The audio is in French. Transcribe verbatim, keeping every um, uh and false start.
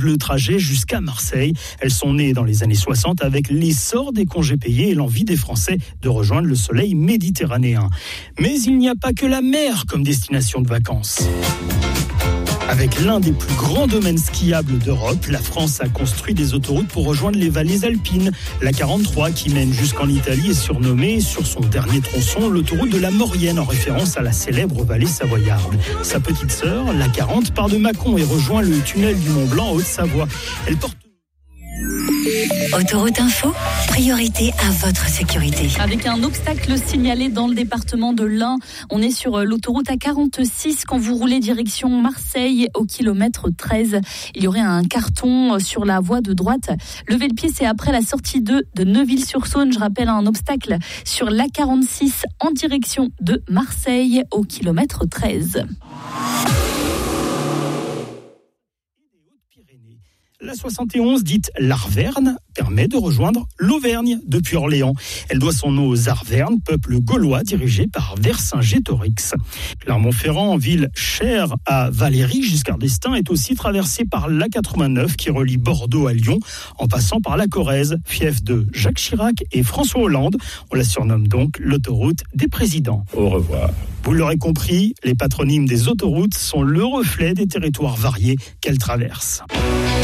le trajet jusqu'à Marseille. Elles sont nées dans les années soixante avec l'essor des congés payés et l'envie des Français de rejoindre le soleil méditerranéen. Mais il n'y a pas que la mer comme destination de vacances. Avec l'un des plus grands domaines skiables d'Europe, la France a construit des autoroutes pour rejoindre les vallées alpines. La quarante-trois, qui mène jusqu'en Italie, est surnommée, sur son dernier tronçon, l'autoroute de la Maurienne, en référence à la célèbre vallée savoyarde. Sa petite sœur, la quarante, part de Mâcon et rejoint le tunnel du Mont-Blanc en Haute-Savoie. Elle porte... Autoroute Info, priorité à votre sécurité. Avec un obstacle signalé dans le département de l'Ain, on est sur l'autoroute A quarante-six quand vous roulez direction Marseille au kilomètre treize. Il y aurait un carton sur la voie de droite. Levez le pied, c'est après la sortie deux de Neuville-sur-Saône. Je rappelle un obstacle sur l'A quarante-six en direction de Marseille au kilomètre treize. La soixante et onze, dite l'Arverne, permet de rejoindre l'Auvergne depuis Orléans. Elle doit son nom aux Arvernes, peuple gaulois dirigé par Vercingétorix. Clermont-Ferrand, ville chère à Valéry Giscard d'Estaing, est aussi traversée par l'A quatre-vingt-neuf qui relie Bordeaux à Lyon, en passant par la Corrèze, fief de Jacques Chirac et François Hollande. On la surnomme donc l'autoroute des présidents. Au revoir. Vous l'aurez compris, les patronymes des autoroutes sont le reflet des territoires variés qu'elles traversent.